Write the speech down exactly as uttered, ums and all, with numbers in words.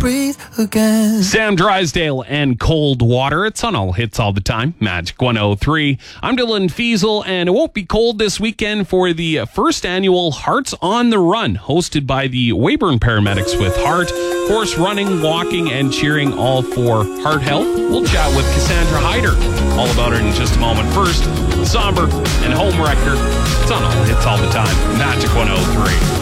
breathe again. Sam Drysdale and Cold Water. It's on all hits all the time. Magic one oh three. I'm Dylan Fiesel, and it won't be cold this weekend for the first annual Hearts on the Run, hosted by the Weyburn Paramedics with Heart. Of course, running, walking, and cheering, all for heart health. We'll chat with Cassandra Hyder all about it in just a moment. First, Somber and Home Wrecker. It's on all hits all the time. Magic one oh three.